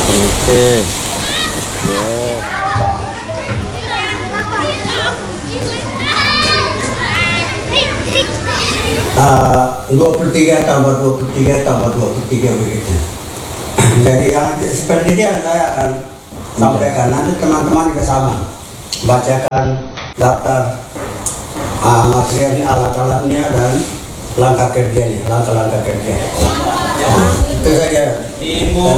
Oke. Ya. 23 tambah 23 tambah 23 begitu. Jadi seperti itu yang saya akan sampaikan. Nanti teman-teman juga sama bacakan daftar materialnya, alat-alatnya dan langkah kerjanya, langkah-langkah kerja. Itu saja. Ibu